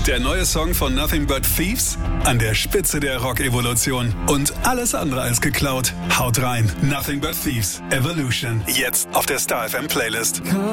Der neue Song von Nothing But Thieves? An der Spitze der Rock-Evolution. Und alles andere als geklaut. Haut rein. Nothing But Thieves. Evolution. Jetzt auf der Star FM Playlist.